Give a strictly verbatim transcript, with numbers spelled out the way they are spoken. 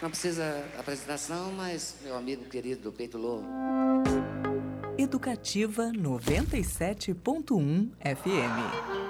Não precisa apresentação, mas meu amigo querido do Peito Louco. Educativa noventa e sete ponto um F M.